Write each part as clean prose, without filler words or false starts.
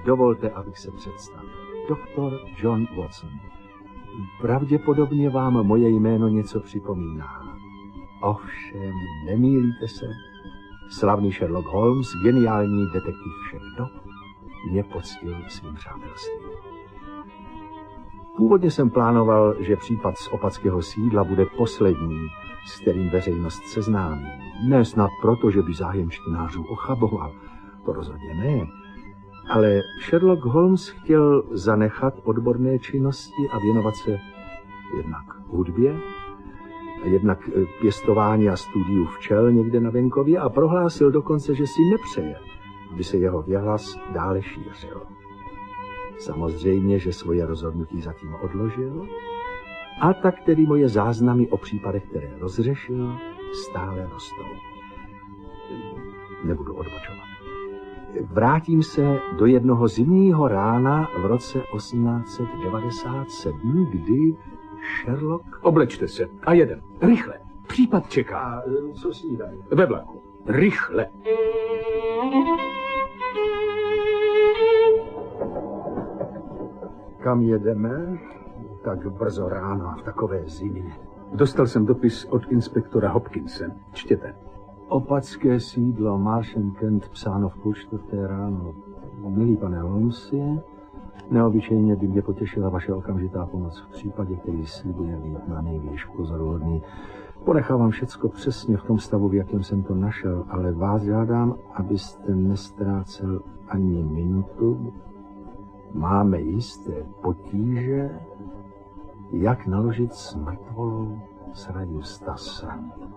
dovolte, abych se představil. Doktor John Watson. Pravděpodobně vám moje jméno něco připomíná. Ovšem, nemýlíte se. Slavný Sherlock Holmes, geniální detektiv všech dob, mě poctil svým přátelstvím. Původně jsem plánoval, že případ z Opatského sídla bude poslední, s kterým veřejnost seznámí. Ne snad proto, že by zájem čtenářů ochaboval, to rozhodně ne. Ale Sherlock Holmes chtěl zanechat odborné činnosti a věnovat se jednak hudbě, jednak pěstování a studiu včel někde na venkově a prohlásil dokonce, že si nepřeje, aby se jeho věhlas dále šířil. Samozřejmě, že svoje rozhodnutí zatím odložil a tak tedy moje záznamy o případech, které rozřešil, stále rostou. Nebudu odbočovat. Vrátím se do jednoho zimního rána v roce 1897, kdy Sherlock... Oblečte se a jeden. Rychle. Případ čeká. A co snídají? Ve vlaku. Rychle. Kam jedeme? Tak brzo ráno v takové zimě. Dostal jsem dopis od inspektora Hopkinse. Čtěte. Opatské sídlo, Marsham Kent, psáno v 3:30 ráno. Milý pane Holmesi, neobyčejně by mě potěšila vaše okamžitá pomoc v případě, který slibuje být na nejvýš pozoruhodný. Ponechávám všecko přesně v tom stavu, v jakém jsem to našel, ale vás žádám, abyste nestrácel ani minutu. Máme jisté potíže, jak naložit s mrtvolou Sira Eustase.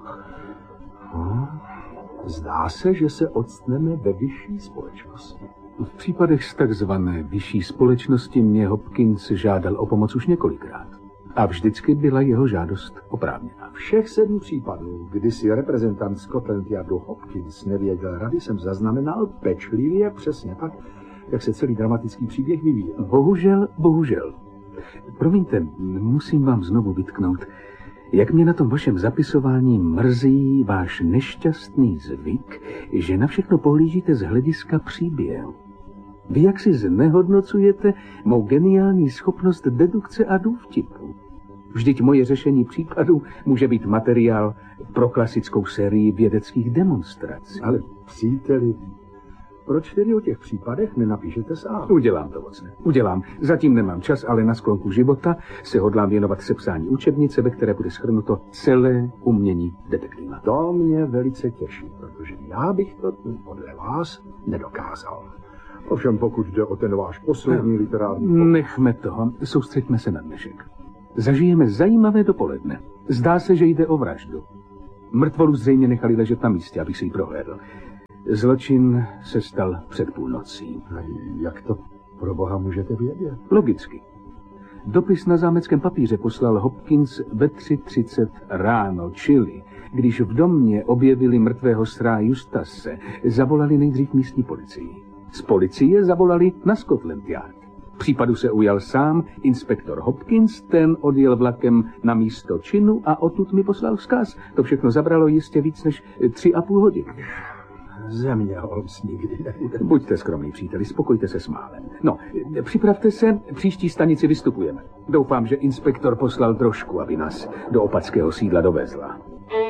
Zdá se, že se odstneme ve vyšší společnosti. V případech z takzvané vyšší společnosti mě Hopkins žádal o pomoc už několikrát. A vždycky byla jeho žádost oprávněná. Všech 7 případů, kdy si reprezentant Scotland Yardu Hopkins nevěděl rady, jsem zaznamenal pečlivě přesně tak, jak se celý dramatický příběh vyvíjel. Bohužel. Promiňte, musím vám znovu vytknout, jak mě na tom vašem zapisování mrzí váš nešťastný zvyk, že na všechno pohlížíte z hlediska příběhu. Vy jak si znehodnocujete mou geniální schopnost dedukce a důvtipu. Vždyť moje řešení případů může být materiál pro klasickou sérii vědeckých demonstrací. Ale příteli, proč tedy o těch případech nenapíšete sám? Udělám to, Watson. Udělám. Zatím nemám čas, ale na sklonku života se hodlám věnovat sepsání učebnice, ve které bude shrnuto celé umění detektiva. To mě velice těší, protože já bych to podle vás nedokázal. Ovšem pokud jde o ten váš poslední literární... Nechme toho, soustřeďme se na dnešek. Zažijeme zajímavé dopoledne. Zdá se, že jde o vraždu. Mrtvolu zřejmě nechali ležet na místě, abych si ji prohlédl. Zločin se stal před půlnocí. Jak to pro boha můžete vědět? Logicky. Dopis na zámeckém papíře poslal Hopkins ve 3:30 ráno, čili když v domě objevili mrtvého Sira Eustase, zavolali nejdřív místní policii. Z policie zavolali na Scotland Yard. Případu se ujal sám inspektor Hopkins, ten odjel vlakem na místo činu a odtud mi poslal vzkaz. To všechno zabralo jistě víc než 3,5 hodiny. Země Holmes nikdy nebude. Buďte skromný, příteli, spokojte se s málem. No, připravte se, příští stanici vystupujeme. Doufám, že inspektor poslal trošku, aby nás do Opatského sídla dovezla.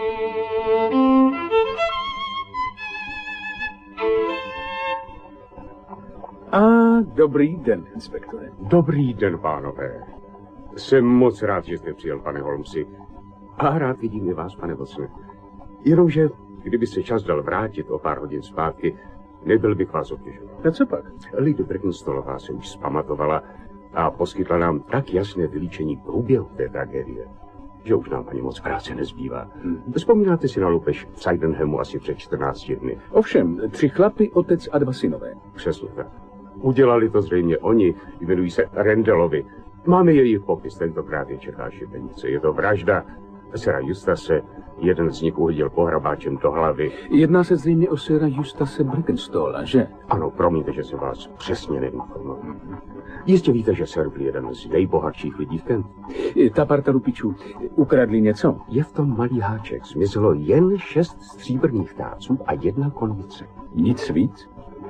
A dobrý den, inspektore. Dobrý den, pánové. Jsem moc rád, že jste přijel, pane Holmesi. A rád vidím i vás, pane Watsone. Jenomže, kdyby se čas dal vrátit o pár hodin zpátky, nebyl bych vás obtěžoval. A co pak? Lady Brackenstolová se už zpamatovala a poskytla nám tak jasné vylíčení průběhu té tragédie, že už nám ani moc práce nezbývá. Vzpomínáte si na loupež v Sydenhamu asi před 14 dny? Ovšem, 3 chlapy, otec a 2 synové. Přesně tak. Udělali to zřejmě oni, jmenují se Rendelovi. Máme jejich popis, tentokrát je čeká šibenice. Je to vražda Sira Eustase, jeden z nich uhodil pohrabáčem do hlavy. Jedná se zřejmě o Sira Eustase Brackenstola, že? Ano, promiňte, že jsem vás přesně neinformoval. Jistě víte, že Sir byl jeden z nejbohatších lidí v Kentu. Ta parta lupičů ukradli něco? Je v tom malý háček. Zmizelo jen 6 stříbrných táců a 1 konvice. Nic víc?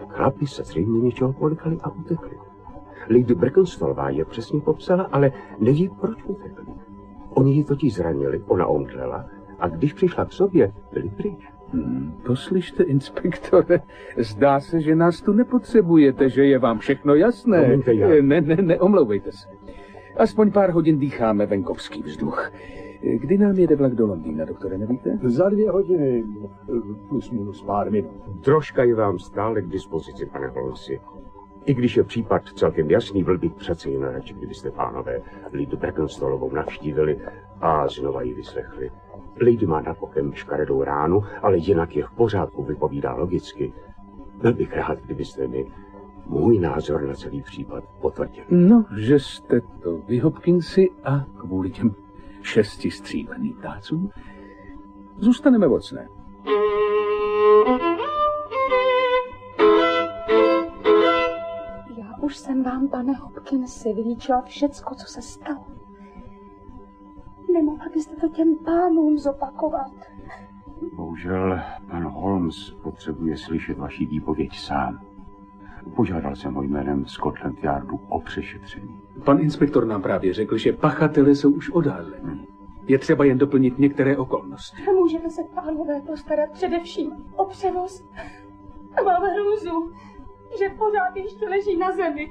Chlapi se zřejmě něčeho polekali a utekli. Lady Brackenstolová je přesně popsala, ale neví, proč utekli. Oni ji totiž zranili, ona omdlela a když přišla k sobě, byli pryč. Poslyšte, inspektore, zdá se, že nás tu nepotřebujete, že je vám všechno jasné. Neomlouvejte se. Aspoň pár hodin dýcháme venkovský vzduch. Kdy nám jede vlak do Londýna, doktore, nevíte? Za 2 hodiny, plus minus pár minut. Troška je vám stále k dispozici, pane Holmesi. I když je případ celkem jasný, byl bych přece jen radši, kdybyste, pánové, Lady Brackenstolovou navštívili a znova ji vyslechli. Lady má nad okem škaredou ránu, ale jinak je v pořádku, vypovídá logicky. Byl bych rád, kdybyste mi můj názor na celý případ potvrdili. No, že jste to vy, Hopkinsi, a kvůli těm 6 stříbrným tácům zůstaneme vocné. Já už jsem vám, pane Hopkinsi, vylíčila všecko, co se stalo. Nemohla byste to těm pánům zopakovat? Bohužel, pan Holmes potřebuje slyšet vaši výpověď sám. Požádal jsem ho jménem Scotland Yardu o přešetření. Pan inspektor nám právě řekl, že pachatele jsou už odhaleni. Je třeba jen doplnit některé okolnosti. Můžeme se, pánové, postarat především o převoz. Mám hrůzu, že pořád ještě leží na zemi.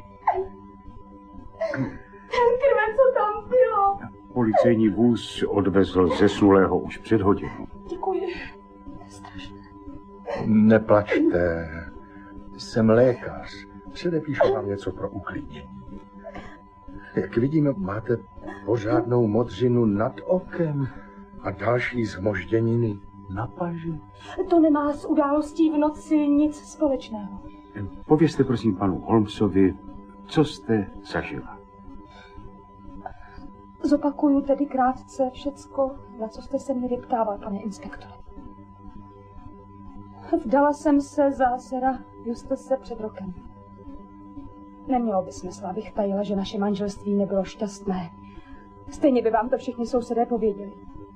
Krve, co tam bylo. Policejní vůz odvezl zesnulého už před hodinou. Děkuji. To je strašné. Neplačte. Jsem lékař. Předepíšu vám něco pro uklidnění. Jak vidím, máte pořádnou modřinu nad okem a další zmožděniny na paži. To nemá s událostí v noci nic společného. Povězte prosím panu Holmesovi, co jste zažila. Zopakuju tedy krátce všecko, na co jste se mě vyptával, pane inspektore. Vdala jsem se za sera Justase před rokem. Nemělo by smysl, abych tajila, že naše manželství nebylo šťastné. Stejně by vám to všichni sousedé pověděli.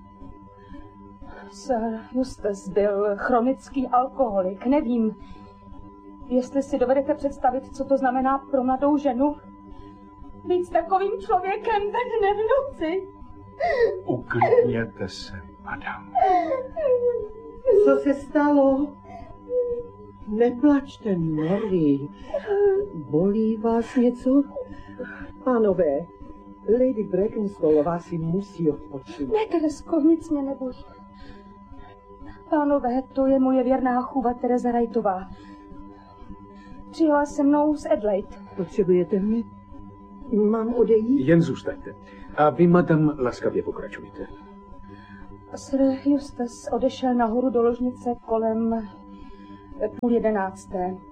Sir Justus byl chronický alkoholik. Nevím, jestli si dovedete představit, co to znamená pro mladou ženu být s takovým člověkem ve dne v noci. Uklidněte se, madam. Co se stalo? Neplačte, Mary. Bolí vás něco? Pánové, Lady Brackenstolová si musí odpočinout. Ne, Teresko, nic mě nebolí. Pánové, to je moje věrná chůva Tereza Wrightová. Přijela se mnou z Adelaide. Potřebujete mě? Mám odejít? Jen zůstaňte. A vy, madam, laskavě pokračujte. Sir Justus odešel nahoru do ložnice kolem 10:30.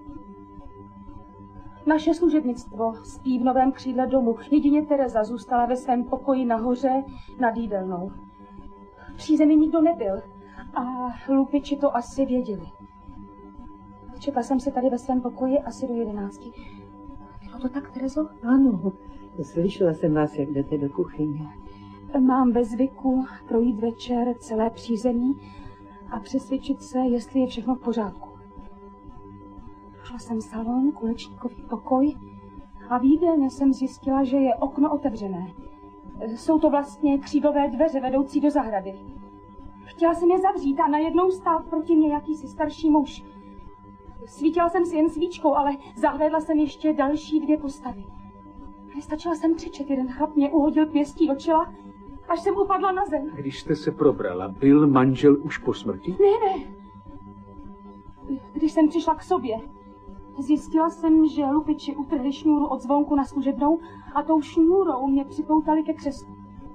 Naše služebnictvo spí v novém křídle domu. Jedině Tereza zůstala ve svém pokoji nahoře nad jídelnou. V přízemí nikdo nebyl a lupiči to asi věděli. Četla jsem se tady ve svém pokoji asi do 11. Bylo to tak, Terezo? Ano, slyšela jsem vás, jak jdete do kuchyně. Mám ve zvyku projít večer celé přízemí a přesvědčit se, jestli je všechno v pořádku. Šla jsem salon, kulečníkový pokoj a v jídelně jsem zjistila, že je okno otevřené. Jsou to vlastně křídlové dveře vedoucí do zahrady. Chtěla jsem je zavřít a najednou stál proti mě jakýsi starší muž. Svítila jsem si jen svíčkou, ale zahlédla jsem ještě další 2 postavy. Nestačila jsem křičet, jeden chlap mě uhodil pěstí do čela, až jsem upadla na zem. Když jste se probrala, byl manžel už po smrti? Ne. Když jsem přišla k sobě, zjistila jsem, že lupiči utrhli šňůru od zvonku na služebnou a tou šňůrou mě připoutali ke křeslu.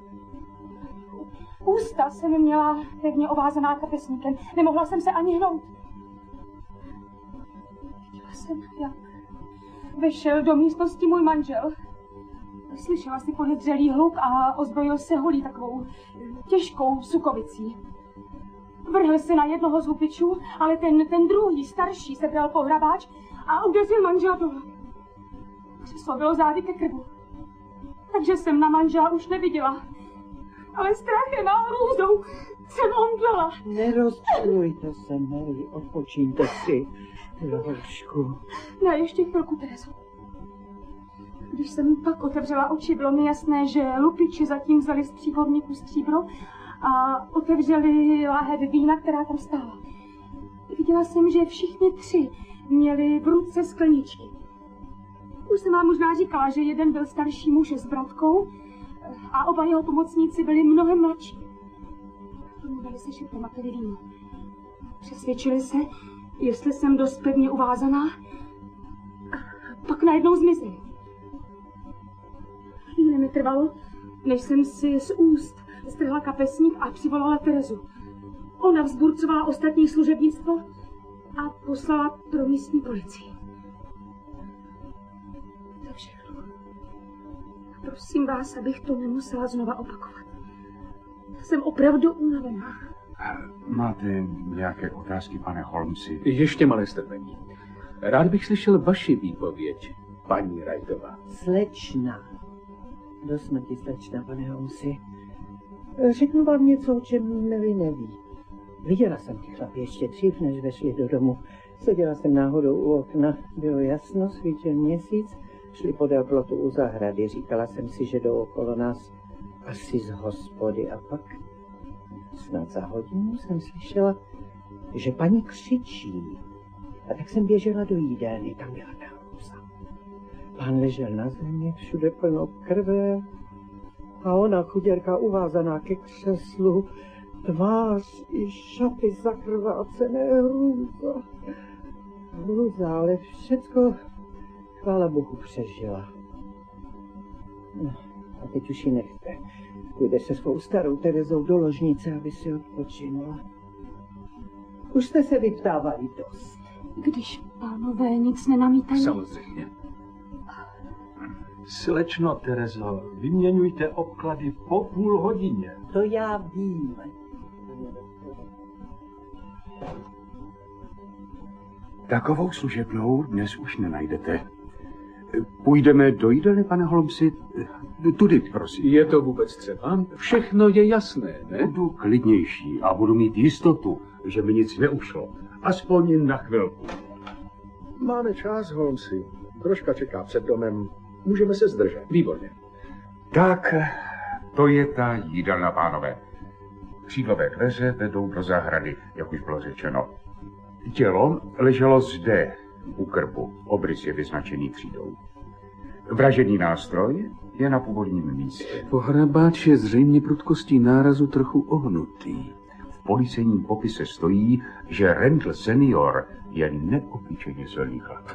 Ústa jsem měla pevně ovázaná kapesníkem. Nemohla jsem se ani hnout. Viděla jsem, jak vešel do místnosti můj manžel. Slyšela si podezřelý hluk a ozbrojil se holí takovou těžkou sukovicí. Vrhl se na jednoho z lupičů, ale ten druhý, starší, sebral pohrabáč a udeřil manžela do hlavy. Křeslo bylo zády ke krbu. Takže jsem na manžela už neviděla. Ale strachem a hrůzou jsem omdlela. Nerozčilujte se, Mary, odpočíňte si. Drahošku. Ne, ještě chvilku, Terezo. Když jsem pak otevřela oči, bylo mi jasné, že lupiči zatím vzali z přívodníku stříbro a otevřeli láhev vína, která tam stála. Viděla jsem, že všichni tři měli v ruce skleničky. Už jsem vám možná říkala, že jeden byl starší muž s bratkou a oba jeho pomocníci byli mnohem mladší. Mluvili se šipem a pili víno. Přesvědčili se, jestli jsem dost pevně uvázaná, pak najednou zmizeli. Chvíli mi trvalo, než jsem si z úst strhla kapesník a přivolala Terezu. Ona vzburcovala ostatní služebnictvo a poslala pro místní policii. To všechno. A prosím vás, abych to nemusela znova opakovat. Jsem opravdu unavená. Máte nějaké otázky, pane Holmesi? Ještě malé strpení. Rád bych slyšel vaši výpověď, paní Wrightová. Slečna. Do smrti slečna, pane Holmesi. Řeknu vám něco, o čem vy neví. Viděla jsem ty chlapy ještě dřív, než vešli do domu. Seděla jsem náhodou u okna, bylo jasno, svítil měsíc, šli podél plotu u zahrady. Říkala jsem si, že jdou okolo nás asi z hospody a pak snad za hodinu jsem slyšela, že paní křičí. A tak jsem běžela do jídelny, tam byla ta hrůza. Pán ležel na zemi, všude plno krve a ona, chuděrka, uvázaná ke křeslu, tvář i šaty zakrvácené, hrůza. Hrůza, ale všecko, chvála Bohu, přežila. A teď už ji nechte. Půjde se svou starou Terezou do ložnice, aby si odpočinula. Už jste se vyptávali dost. Když pánové nic nenamítají. Samozřejmě. Slečno Terezo, vyměňujte obklady po půl hodině. To já vím. Takovou služebnou dnes už nenajdete. Půjdeme do jídelny, pane Holmesi? Tudy, prosím. Je to vůbec třeba? Všechno je jasné, ne? Budu klidnější a budu mít jistotu, že mi nic neušlo. Aspoň na chvilku. Máme čas, Holmesi. Troška čeká před domem. Můžeme se zdržet. Výborně. Tak, to je ta jídelna, pánové. Křídlové dveře vedou do zahrady, jak už bylo řečeno. Tělo leželo zde, u krbu. Obrys je vyznačený křídou. Vražený nástroj je na původním místě. Pohrabáč je zřejmě prudkostí nárazu trochu ohnutý. V policejním popise stojí, že Randall senior je neobyčejně silný chlap.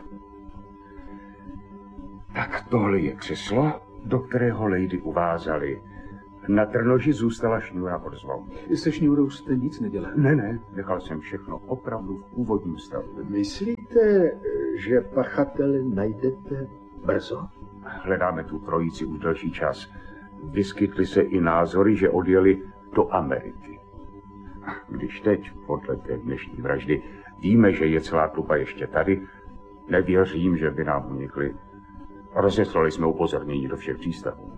Tak tohle je křeslo, do kterého lady uvázali. Na trnoži zůstala šňůra od zvonu. Se šňůrou jste nic nedělal? Ne, nechal jsem všechno opravdu v původním stavu. Myslíte, že pachatele najdete brzo? Hledáme tu trojici už delší čas. Vyskytly se i názory, že odjeli do Ameriky. Když teď, podle té dnešní vraždy, víme, že je celá tlupa ještě tady, nevěřím, že by nám unikli. Rozeslali jsme upozornění do všech přístavů.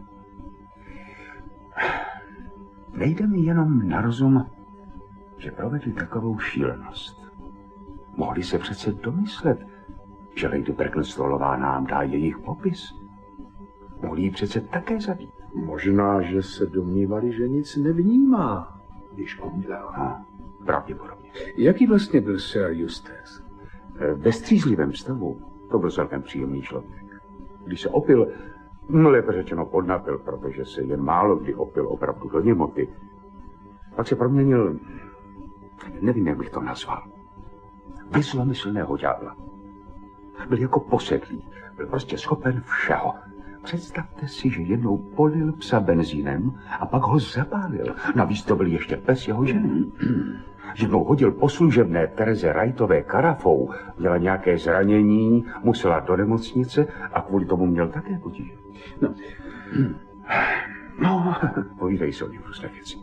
Nejde mi jenom na rozum, že provedli takovou šílenost. Mohli se přece domyslet, že Lady Berkenstallová nám dá jejich popis. Mohli ji přece také zabít. Možná, že se domnívali, že nic nevnímá, když omdlela. Pravděpodobně. Jaký vlastně byl Sir Eustace? Ve střízlivém stavu to byl celkem příjemný člověk. Když se opil, lépe řečeno podnapil, protože se jen málo kdy opil opravdu do němoty, pak se proměnil, nevím, jak bych to nazval, ve zlomyslného ďábla. Byl jako posedlý, byl prostě schopen všeho. Představte si, že jednou polil psa benzínem a pak ho zapálil. Navíc to byl ještě pes jeho ženy. Jednou hodil po služebné Tereze Wrightové karafou, měla nějaké zranění, musela do nemocnice a kvůli tomu měl také potíže. No, povídají se o něm různé věci.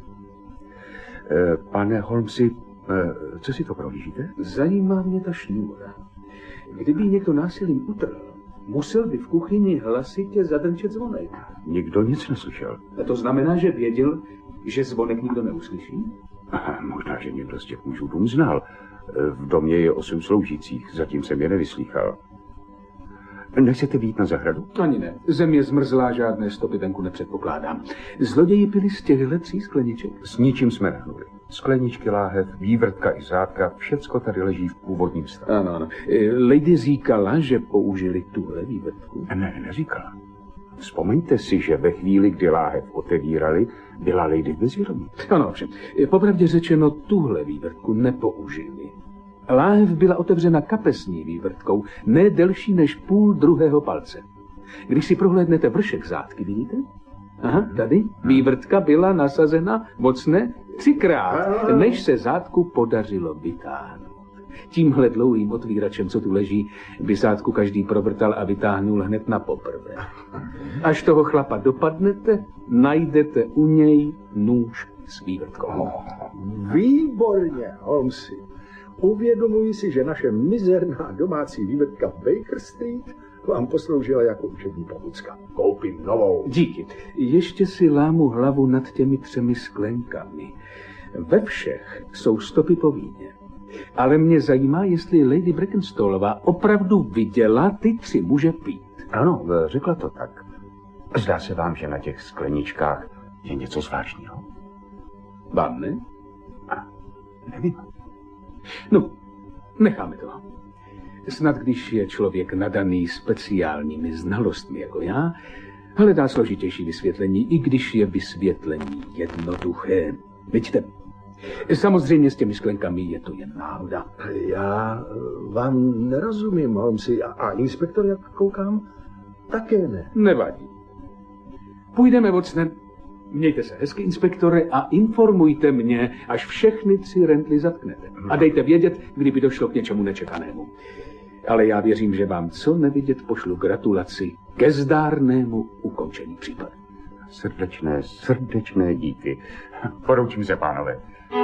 Pane Holmesi, co si to prohlížíte? Zajímá mě ta šňůra. Kdyby někdo násilím utrhl, musel by v kuchyni hlasitě zadrčet zvonek. Nikdo nic neslyšel. A to znamená, že věděl, že zvonek nikdo neuslyší? Možná, že někdo z těch mužů dům znal. V domě je 8 sloužících, zatím jsem je nevyslýchal. Nechcete vyjít na zahradu? Ani ne. Zem je zmrzlá, žádné stopy venku nepředpokládám. Zloději pili z těchto 3 skleniček? S ničím jsme nehnuli. Skleničky, láhev, vývrtka i řádka, všecko tady leží v původním stavu. Ano. Lady říkala, že použili tuhle vývrtku? Ne, neříkala. Vzpomeňte si, že ve chvíli, kdy láhev otevírali, byla Lady v bezvědomí. Ano, ovšem. Popravdě řečeno, tuhle vývrtku nepoužili. Láhev byla otevřena kapesní vývrtkou, ne delší než půl druhého palce. Když si prohlédnete vršek řádky, vidíte? Aha, tady vývrtka byla nasazena mocné 3krát, než se řádku podařilo vytáhnout. Tímhle dlouhým otvíračem, co tu leží, by řádku každý provrtal a vytáhnul hned na poprvé. Až toho chlapa dopadnete, najdete u něj nůž s vývrtkou. Výborně, Holmesi. Uvědomuji si, že naše mizerná domácí vývrtka Baker Street vám posloužila jako učební pomůcka. Koupím novou. Díky. Ještě si lámu hlavu nad těmi 3 sklenkami. Ve všech jsou stopy po víně. Ale mě zajímá, jestli Lady Brackenstolová opravdu viděla ty 3 muže pít. Ano, řekla to tak. Zdá se vám, že na těch skleničkách je něco zvláštního? Vám ne? Nevím. No, necháme to. Snad když je člověk nadaný speciálními znalostmi jako já, hledá složitější vysvětlení, i když je vysvětlení jednoduché. Vidíte, samozřejmě s těmi sklenkami je to jen náhoda. Já vám nerozumím, Holmesi. A inspektor, jak koukám, také ne. Nevadí. Půjdeme, Watson. Mějte se hezky, inspektore, a informujte mě, až všechny 3 rently zatknete. A dejte vědět, kdyby došlo k něčemu nečekanému. Ale já věřím, že vám co nevidět pošlu gratulaci ke zdárnému ukončení případu. Srdečné díky. Poroučím se, pánové.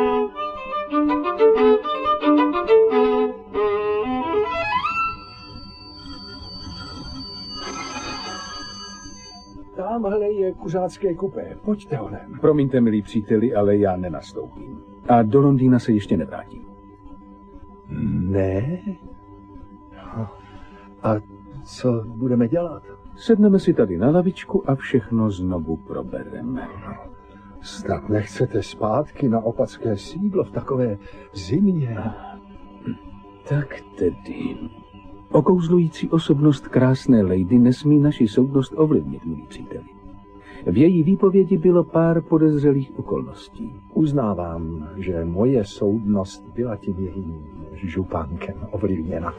Tamhle je kuřácké kupé. Pojďte honem. Promiňte, milí příteli, ale já nenastoupím. A do Londýna se ještě nevrátím. Ne? A co budeme dělat? Sedneme si tady na lavičku a všechno znovu probereme. Snad nechcete zpátky na opatské sídlo v takové zimě? Tak tedy. Okouzlující osobnost krásné lady nesmí naši soudnost ovlivnit, milí příteli. V její výpovědi bylo pár podezřelých okolností. Uznávám, že moje soudnost byla tím jejím župánkem ovlivněna.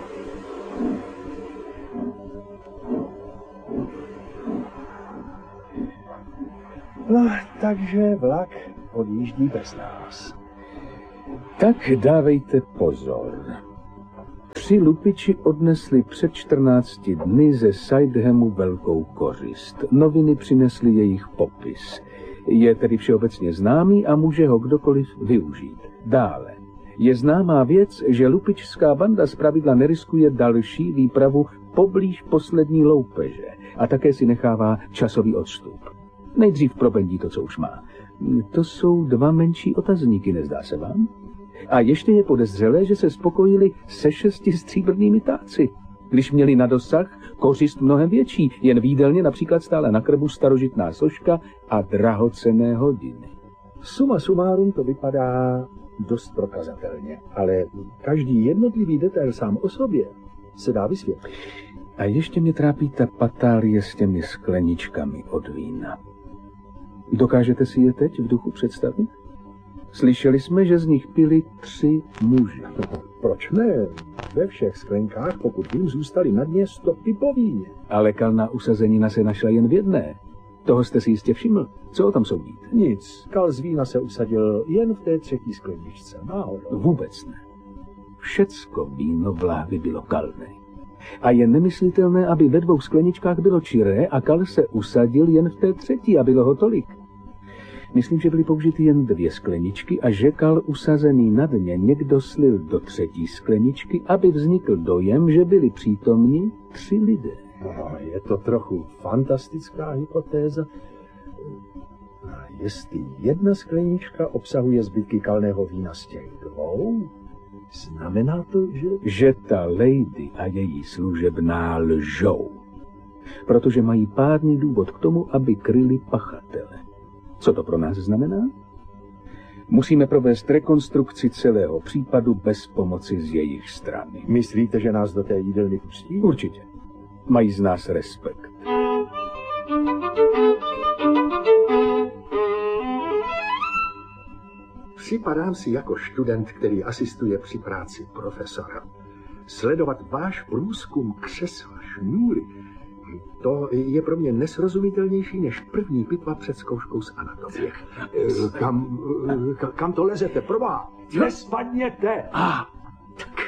No, takže vlak odjíždí bez nás. Tak dávejte pozor. 3 lupiči odnesli před 14 dny ze Sidehamu velkou kořist. Noviny přinesly jejich popis. Je tedy všeobecně známý a může ho kdokoliv využít. Dále. Je známá věc, že lupičská banda zpravidla neriskuje další výpravu poblíž poslední loupeže a také si nechává časový odstup. Nejdřív probendí to, co už má. To jsou 2 menší otazníky, nezdá se vám? A ještě je podezřelé, že se spokojili se 6 stříbrnými táci, když měli na dosah kořist mnohem větší, jen v jídelně například stále na krbu starožitná soška a drahocenné hodiny. Suma sumárum to vypadá dost prokazatelně, ale každý jednotlivý detail sám o sobě se dá vysvětlit. A ještě mě trápí ta patálie s těmi skleničkami od vína. Dokážete si je teď v duchu představit? Slyšeli jsme, že z nich pili 3 muži. Proč ne? Ve všech sklenkách, pokud vím, zůstaly na dně stopy po víně. Ale kalná usazenina se našla jen v jedné. Toho jste si jistě všiml. Co o tom soudíte? Nic. Kal z vína se usadil jen v té 3. skleničce. Náhodou. Vůbec ne. Všecko víno v láhvi bylo kalné. A je nemyslitelné, aby ve 2 skleničkách bylo čiré a kal se usadil jen v té 3. a bylo ho tolik. Myslím, že byly použity jen 2 skleničky a že kal usazený na dně někdo slil do 3. skleničky, aby vznikl dojem, že byli přítomni 3 lidé. No, je to trochu fantastická hypotéza. Jestli 1 sklenička obsahuje zbytky kalného vína z těch 2, Znamená to, že... Že ta lady a její služebná lžou. Protože mají pádný důvod k tomu, aby kryli pachatele. Co to pro nás znamená? Musíme provést rekonstrukci celého případu bez pomoci z jejich strany. Myslíte, že nás do té jídelny pustí? Určitě. Mají z nás respekt. Připadám si jako student, který asistuje při práci profesora. Sledovat váš průzkum křesla šňůry, to je pro mě nesrozumitelnější než první pitva před zkouškou z anatomie. Kam to lezete? Proboha, nespadněte! Tak.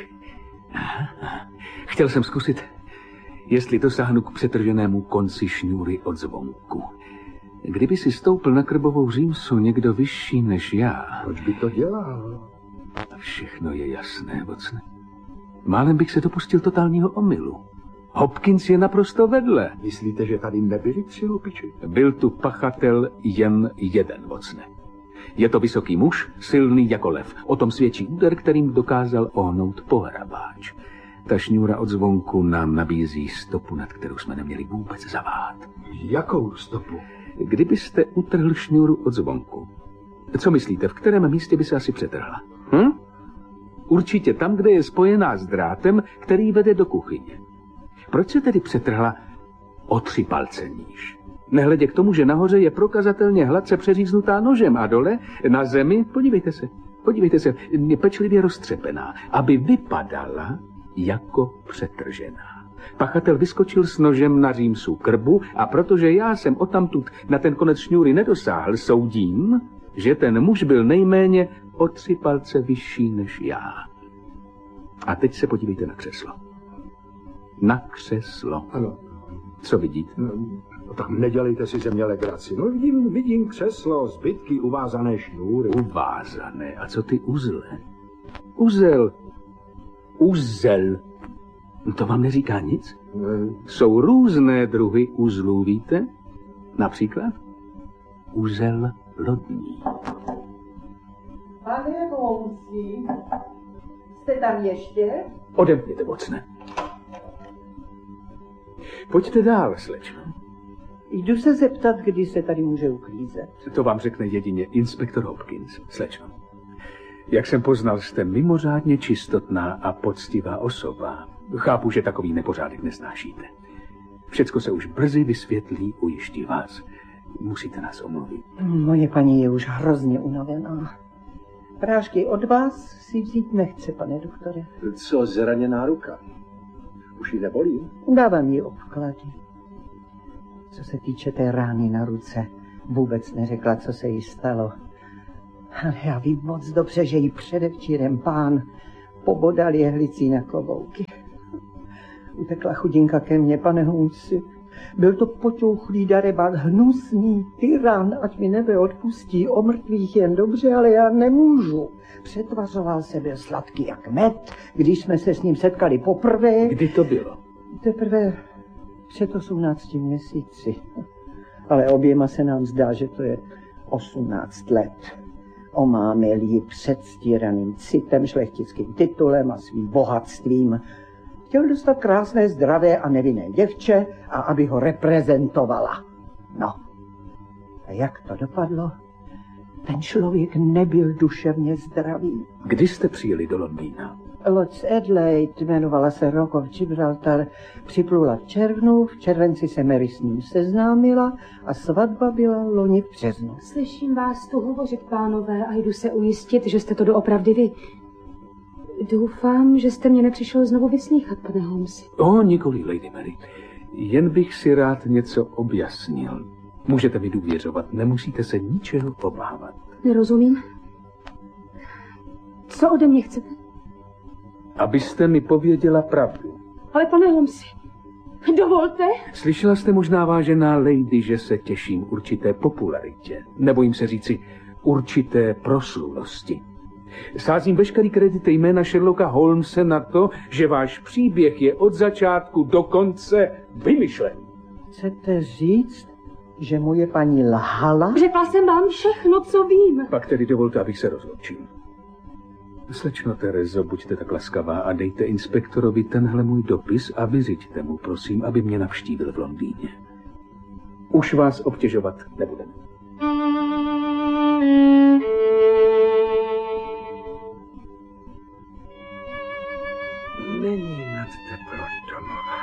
Chtěl jsem zkusit, jestli dosáhnu k přetrženému konci šňůry od zvonku. Kdyby si stoupl na krbovou římsu někdo vyšší než já... Proč by to dělal? Všechno je jasné, Watson. Málem bych se dopustil totálního omylu. Hopkins je naprosto vedle. Myslíte, že tady nebyli 3 lupiči? Byl tu pachatel jen jeden, Watsone. Je to vysoký muž, silný jako lev. O tom svědčí úder, kterým dokázal ohnout pohrabáč. Ta šňůra od zvonku nám nabízí stopu, nad kterou jsme neměli vůbec zaváhat. Jakou stopu? Kdybyste utrhl šňůru od zvonku, co myslíte, v kterém místě by se asi přetrhla? Určitě tam, kde je spojená s drátem, který vede do kuchyně. Proč se tedy přetrhla o 3 palce níž? Nehledě k tomu, že nahoře je prokazatelně hladce přeříznutá nožem a dole na zemi, podívejte se, je pečlivě roztřepená, aby vypadala jako přetržená. Pachatel vyskočil s nožem na římsu krbu a protože já jsem odtamtud na ten konec šňůry nedosáhl, soudím, že ten muž byl nejméně o 3 palce vyšší než já. A teď se podívejte na křeslo. Na křeslo. Ano. Co vidíte? No, tak nedělejte si ze mě legraci. No vidím křeslo, zbytky uvázané šňůry. Uvázané? A co ty uzle? Uzel. To vám neříká nic? Jsou různé druhy uzlů, víte? Například uzel lodní. Pane Holmesi, jste tam ještě? Odemkněte, Watsone. Pojďte dál, slečno. Jdu se zeptat, kdy se tady může uklízet. To vám řekne jedině inspektor Hopkins, slečno. Jak jsem poznal, jste mimořádně čistotná a poctivá osoba. Chápu, že takový nepořádek nesnášíte. Všecko se už brzy vysvětlí, ujišťuji vás. Musíte nás omluvit. Moje paní je už hrozně unavená. Prášky od vás si vzít nechce, pane doktore. Co zraněná ruka? Už jí nebolí? Dávám jí obklady. Co se týče té rány na ruce, vůbec neřekla, co se jí stalo. Ale já vím moc dobře, že jí předevčírem pán pobodal jehlicí na klobouky. Utekla chudinka ke mně, pane Holmesi. Byl to poťouchlý darebát, hnusný tyran, ať mi nebe odpustí, o mrtvých jen dobře, ale já nemůžu. Přetvařoval se, byl sladký jak med, když jsme se s ním setkali poprvé. Kdy to bylo? Teprve před 18 měsíci. Ale oběma se nám zdá, že to je 18 let. Omámil ji předstíraným citem, šlechtickým titulem a svým bohatstvím. Chtěl dostat krásné, zdravé a nevinné děvče a aby ho reprezentovala. No, a jak to dopadlo? Ten člověk nebyl duševně zdravý. Kdy jste přijeli do Londýna? Loď z Adelaide, jmenovala se Rock of Gibraltar, připlula v červnu, v červenci se Mary s ním seznámila a svatba byla loni v březnu. Slyším vás tu hovořit, pánové, a jdu se ujistit, že jste to doopravdy vy. Doufám, že jste mě nepřišel znovu vyslýchat, pane Holmesi. Nikoli, Lady Mary. Jen bych si rád něco objasnil. Můžete mi důvěřovat, nemusíte se ničeho obávat. Nerozumím. Co ode mě chcete? Abyste mi pověděla pravdu. Ale pane Holmesi, dovolte. Slyšela jste možná, vážená lady, že se těším určité popularitě. Nebojím se říci určité proslulosti. Sázím veškerý kredit jména Sherlocka Holmese na to, že váš příběh je od začátku do konce vymyšlen. Chcete říct, že moje paní lhala? Řekla jsem vám všechno, co vím. Pak tedy dovolte, abych se rozloučil. Slečno Terezo, buďte tak laskavá a dejte inspektorovi tenhle můj dopis a vyřiďte mu, prosím, aby mě navštívil v Londýně. Už vás obtěžovat nebudeme. Není nad teplo domova.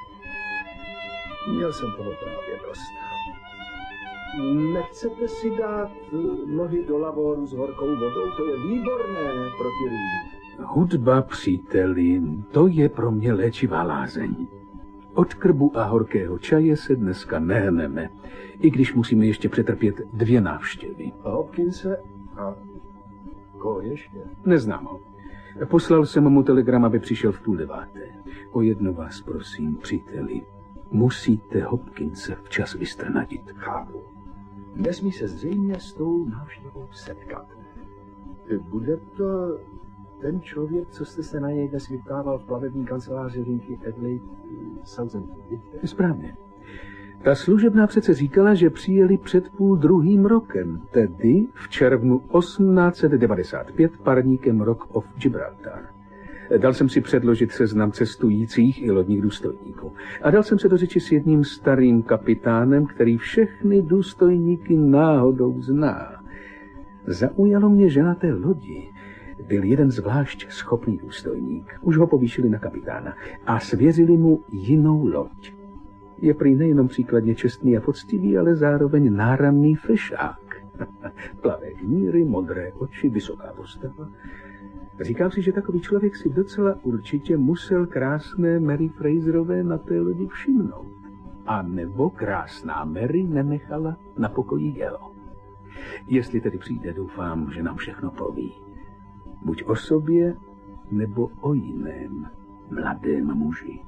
Měl jsem toho právě dost. Nechcete si dát nohy do lavoru s horkou vodou? To je výborné proti rýmu. Hudba, příteli, to je pro mě léčivá lázeň. Od krbu a horkého čaje se dneska nehneme, i když musíme ještě přetrpět 2 návštěvy. Hopkinse a koho ještě? Neznám ho. Poslal jsem mu telegram, aby přišel v 8:30. O jedno vás prosím, příteli. Musíte Hopkinse včas vystrnadit. Chápu. Nesmí se zřejmě s tou návštěvou setkat. Bude to ten člověk, co jste se na něj dnes vyptával v plavební kanceláři linky Adelaide Southampton. Správně. Ta služebná přece říkala, že přijeli před 1,5 rokem, tedy v červnu 1895 parníkem Rock of Gibraltar. Dal jsem si předložit seznam cestujících i lodních důstojníků. A dal jsem se do řeči s jedním starým kapitánem, který všechny důstojníky náhodou zná. Zaujalo mě, že na té lodi byl jeden zvlášť schopný důstojník. Už ho povýšili na kapitána a svěřili mu jinou loď. Je prý nejenom příkladně čestný a poctivý, ale zároveň náramný fešák. Plavé kníry, modré oči, vysoká postava. Říkám si, že takový člověk si docela určitě musel krásné Mary Fraserové na té lodi všimnout. A nebo krásná Mary nenechala na pokoji jeho. Jestli tedy přijde, doufám, že nám všechno poví. Buď o sobě, nebo o jiném mladém muži.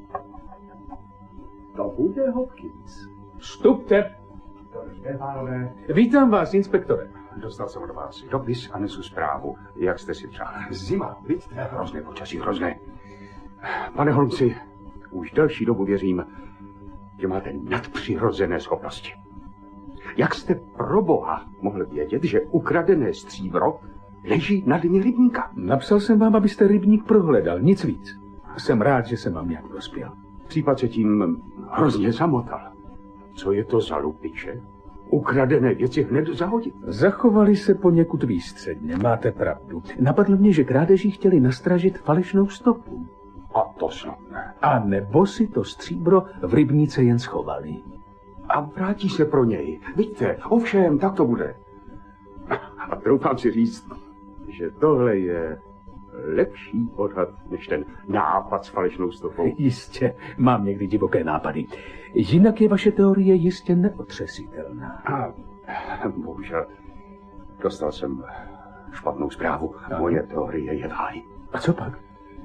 To bude Hopkins. Vstupte! Dobře, pánové. Vítám vás, inspektore. Dostal jsem od vás dopis a nesu zprávu, jak jste si přál. Zima, vidíte? Hrozné počasí, hrozné. Pane Holmesi, už delší dobu věřím, že máte nadpřirozené schopnosti. Jak jste pro Boha mohl vědět, že ukradené stříbro leží na dně rybníka? Napsal jsem vám, abyste rybník prohledal, nic víc. Jsem rád, že jsem vám nějak prospěl. Případ se tím hrozně zamotal. Co je to za lupiče? Ukradené věci hned zahodit. Zachovali se poněkud výstředně, máte pravdu. Napadlo mě, že krádeží chtěli nastražit falešnou stopu. A to snad ne. A nebo si to stříbro v rybníce jen schovali. A vrátí se pro něj. Vidíte, ovšem, tak to bude. A troufám si říct, že tohle je lepší odhad než ten nápad s falešnou stopou. Jistě, mám někdy divoké nápady. Jinak je vaše teorie jistě neotřesitelná. A bohužel, dostal jsem špatnou zprávu. Moje teorie je v háji. A co pak?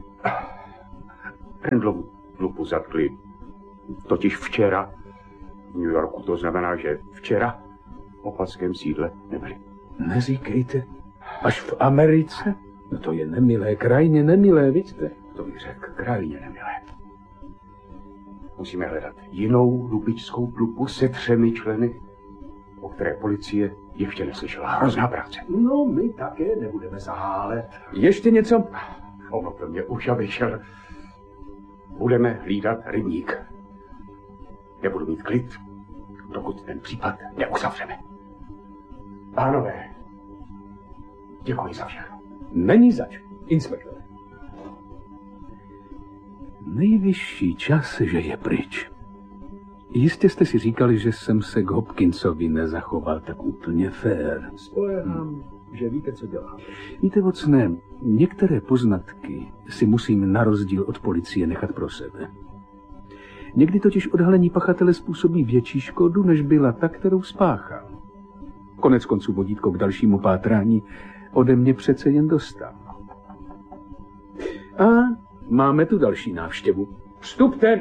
Randlovu lupu zatkli totiž včera v New Yorku. To znamená, že včera v opatském sídle nebyli. Neříkejte. Až v Americe? No to je nemilé, krajně nemilé, vidíte? To bych řekl, krajně nemilé. Musíme hledat jinou lupičskou plupu se 3 členy, o které policie ještě neslyšela. Hrozná práce. No, my také nebudeme zahálet. Ještě něco? Ono to mě už vyšel. Budeme hlídat rybník. Nebudu mít klid, dokud ten případ neuzavřeme. Pánové, děkuji za všechno. Není zač, inspektore. Nejvyšší čas, že je pryč. Jistě jste si říkali, že jsem se k Hopkinsovi nezachoval tak úplně fér. Spolehám, že víte, co děláte. Víte, Watsone, některé poznatky si musím na rozdíl od policie nechat pro sebe. Někdy totiž odhalení pachatele způsobí větší škodu, než byla ta, kterou spáchal. Konec konců vodítko k dalšímu pátrání ode mě přece jen dostal. A máme tu další návštěvu. Vstupte!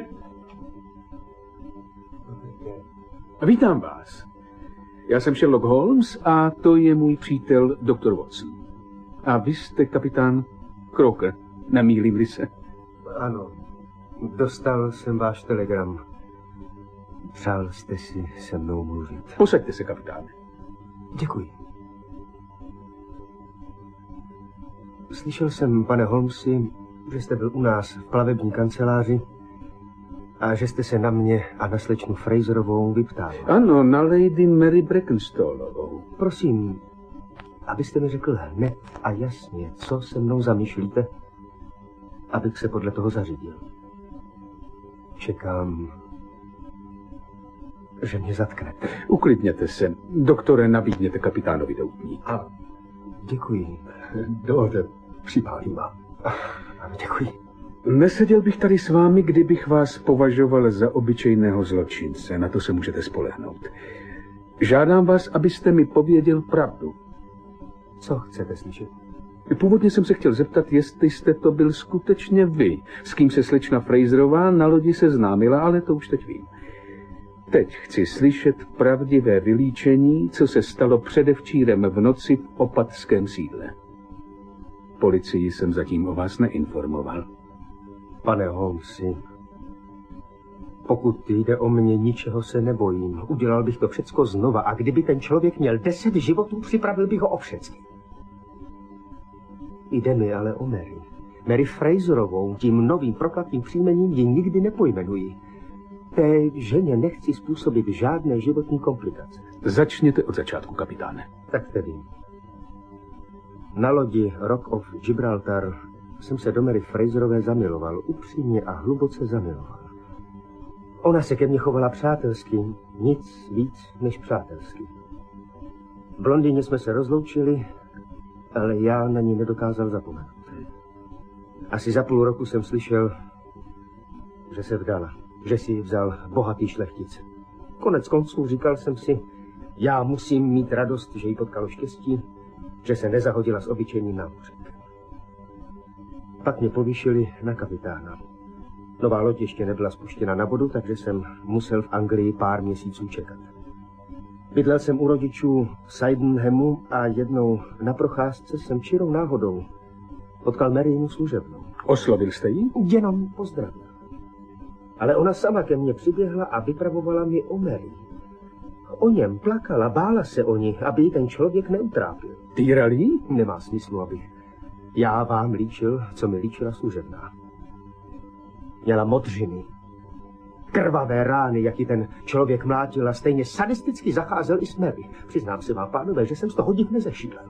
Vítám vás. Já jsem Sherlock Holmes a to je můj přítel Dr. Watson. A vy jste kapitán Croker, nemýlím-li se. Ano, dostal jsem váš telegram. Přál jste si se mnou mluvit. Posaďte se, kapitáne. Děkuji. Slyšel jsem, pane Holmesi, že jste byl u nás v plavební kanceláři a že jste se na mě a na slečnu Fraserovou vyptal. Ano, na Lady Mary Brackenstallovou. Prosím, abyste mi řekl hned a jasně, co se mnou zamýšlíte, abych se podle toho zařídil. Čekám, že mě zatknete. Uklidněte se. Doktore, nabídněte kapitánovi doutník. A děkuji. Dovolte, připálím vám. Ano, děkuji. Neseděl bych tady s vámi, kdybych vás považoval za obyčejného zločince. Na to se můžete spolehnout. Žádám vás, abyste mi pověděl pravdu. Co chcete slyšet? Původně jsem se chtěl zeptat, jestli jste to byl skutečně vy, s kým se slečna Fraserová na lodi seznámila, ale to už teď vím. Teď chci slyšet pravdivé vylíčení, co se stalo předevčírem v noci v opatském sídle. Policii jsem zatím o vás neinformoval. Pane Holmesi, pokud jde o mě, ničeho se nebojím. Udělal bych to všecko znova a kdyby ten člověk měl 10 životů, připravil bych ho o všecky. Jde mi ale o Mary. Mary Fraserovou, tím novým prokletým příjmením ji nikdy nepojmenuji. Té ženě nechci způsobit žádné životní komplikace. Začněte od začátku, kapitáne. Tak tedy. Na lodi Rock of Gibraltar jsem se do Mary Fraserové zamiloval, upřímně a hluboce zamiloval. Ona se ke mně chovala přátelsky, nic víc než přátelsky. V Londýně jsme se rozloučili, ale já na ní nedokázal zapomenout. Asi za půl roku jsem slyšel, že se vdala, že si ji vzal bohatý šlechtic. Konec konců říkal jsem si, já musím mít radost, že jí potkalo štěstí, že se nezahodila s obyčejným námořníkem. Pak mě povýšili na kapitána. Nová loď ještě nebyla spuštěna na vodu, takže jsem musel v Anglii pár měsíců čekat. Bydlel jsem u rodičů v Sydenhamu a jednou na procházce jsem čirou náhodou potkal Maryinu služebnou. Oslovil jste ji? Jenom pozdravil. Ale ona sama ke mně přiběhla a vypravovala mi o Mary. O něm plakala, bála se o ní, aby ji ten člověk neutrápil. Týral jí? Nemá smyslu, abych já vám líčil, co mi líčila služebná. Měla modřiny, krvavé rány, jak ji ten člověk mlátil a stejně sadisticky zacházel i s Mary. Přiznám se vám, pánové, že jsem z toho div nezešílel.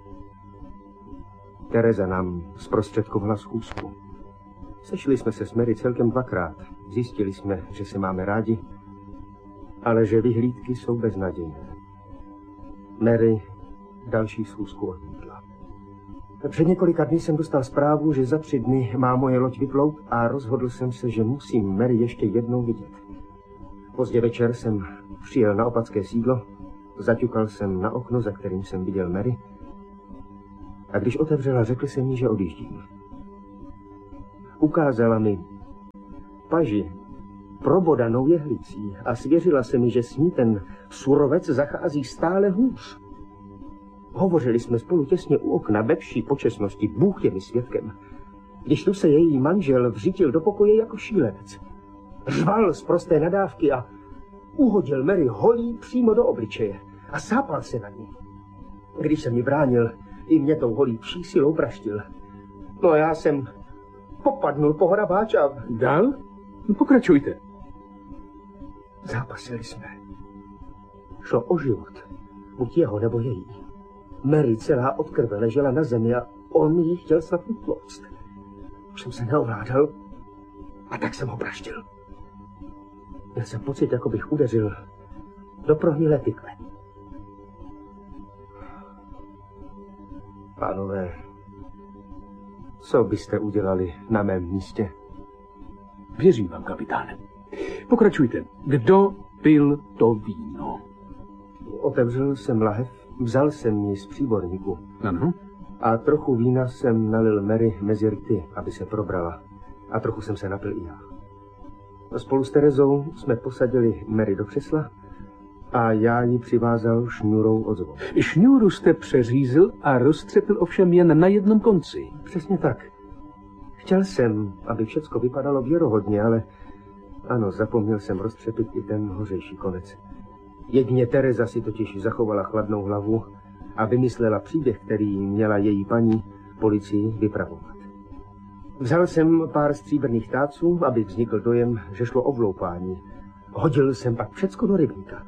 Tereza nám zprostředkovala schůzku. Sešli jsme se s Mary celkem 2krát. Zjistili jsme, že se máme rádi, ale že vyhlídky jsou beznadějné. Mary další schůzku odmítla. Před několika dny jsem dostal zprávu, že za 3 dny má moje loď vyplout a rozhodl jsem se, že musím Mary ještě jednou vidět. Pozdě večer jsem přijel na opatské sídlo, zaťukal jsem na okno, za kterým jsem viděl Mary, a když otevřela, řekl jsem jí, že odjíždím. Ukázala mi paži probodanou jehlicí a svěřila se mi, že s ní ten surovec zachází stále hůř. Hovořili jsme spolu těsně u okna, ve vší počestnosti, Bůh je mi svědkem. Když tu se její manžel vřítil do pokoje jako šílenec. Řval z prosté nadávky a uhodil Mary holí přímo do obličeje a sápal se na ní. Když jsem mi bránil, i mě tou holí vší silou praštil. No a já jsem popadnul po hrabáč a... Dál? No, pokračujte. Zápasili jsme. Šlo o život, buď jeho nebo její. Mary celá od krve ležela na zemi a on jí chtěl snad utlouct. Už jsem se neovládal a tak jsem ho praštil. Měl jsem pocit, jako bych udeřil do prohnilé tykve. Pánové, co byste udělali na mém místě? Věřím vám, kapitáne. Pokračujte. Kdo pil to víno? Otevřel jsem lahev, vzal jsem ji z příborníku. Ano. A trochu vína jsem nalil Mary mezi rty, aby se probrala. A trochu jsem se napil i já. Spolu s Terezou jsme posadili Mary do křesla a já ji přivázal šňůrou od zvonu. Šňůru jste přeřízl a roztřepil ovšem jen na jednom konci. Přesně tak. Chtěl jsem, aby všecko vypadalo věrohodně, ale ano, zapomněl jsem roztřepit i ten hořejší konec. Jedině Tereza si totiž zachovala chladnou hlavu a vymyslela příběh, který měla její paní policii vypravovat. Vzal jsem pár stříbrných táců, aby vznikl dojem, že šlo o vloupání. Hodil jsem pak všecko do rybníka.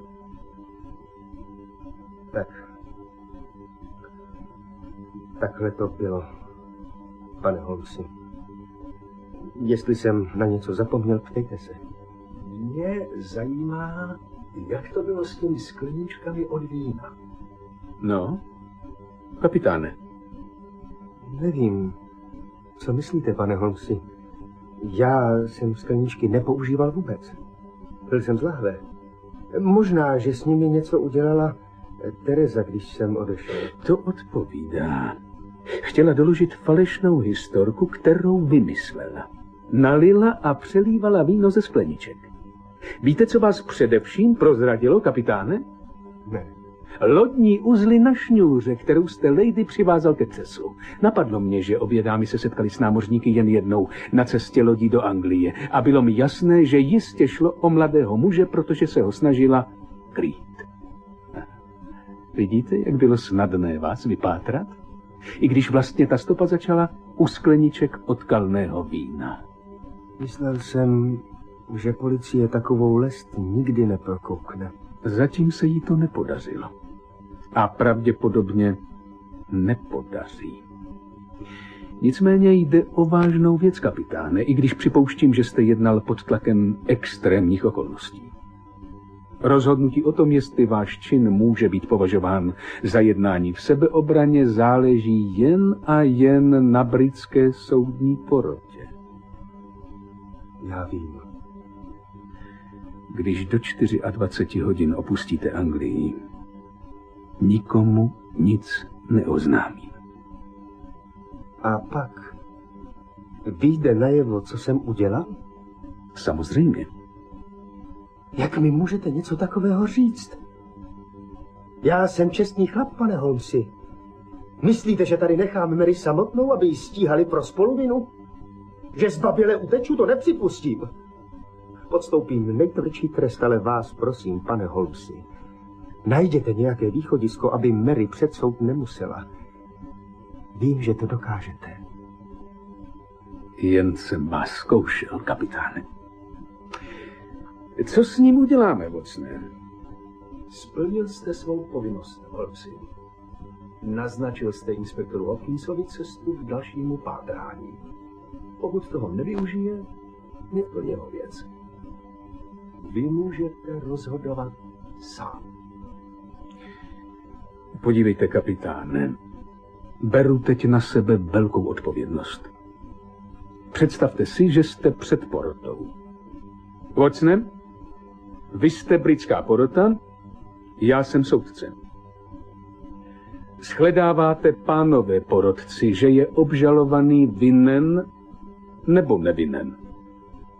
Takhle to bylo, pane Holmesi. Jestli jsem na něco zapomněl, ptejte se. Mě zajímá, jak to bylo s těmi skleničkami od vína. No, kapitáne. Nevím, co myslíte, pane Holmesi. Já jsem skleničky nepoužíval vůbec. Byl jsem z lahve. Možná, že s nimi něco udělala Tereza, když jsem odešel. To odpovídá. Chtěla doložit falešnou historku, kterou vymyslela. Nalila a přelívala víno ze skleniček. Víte, co vás především prozradilo, kapitáne? Ne. Lodní uzly na šňůře, kterou jste lady přivázal ke třesu. Napadlo mě, že obě dámy se setkali s námořníky jen jednou na cestě lodí do Anglie a bylo mi jasné, že jistě šlo o mladého muže, protože se ho snažila krýt. Vidíte, jak bylo snadné vás vypátrat? I když vlastně ta stopa začala u skleniček od kalného vína. Myslel jsem, že policie takovou lest nikdy neprokoukne. Zatím se jí to nepodařilo. A pravděpodobně nepodaří. Nicméně jde o vážnou věc, kapitáne, i když připouštím, že jste jednal pod tlakem extrémních okolností. Rozhodnutí o tom, jestli váš čin může být považován za jednání v sebeobraně, záleží jen a jen na britské soudní porotě. Já vím. Když do 24 hodin opustíte Anglii, nikomu nic neoznámím. A pak vyjde najevo, co jsem udělal? Samozřejmě. Jak mi můžete něco takového říct? Já jsem čestný chlap, pane Holmesi. Myslíte, že tady nechám Mary samotnou, aby ji stíhali pro spoluvinu? Že zbaběle uteču, to nepřipustím. Podstoupím nejtvrdší trest, ale vás prosím, pane Holmesi, najděte nějaké východisko, aby Mary před soud nemusela. Vím, že to dokážete. Jen jsem vás zkoušel, kapitáne. Co s ním uděláme, Watsone? Splnil jste svou povinnost, Holmesi. Naznačil jste inspektoru Hopkinsovi cestu k dalšímu pátrání. Pokud toho nevyužije, je to jeho věc. Vy můžete rozhodovat sám. Podívejte, kapitáne, beru teď na sebe velkou odpovědnost. Představte si, že jste před porotou. Watsone, vy jste britská porota, já jsem soudce. Shledáváte, pánové porotci, že je obžalovaný vinen nebo nevinen?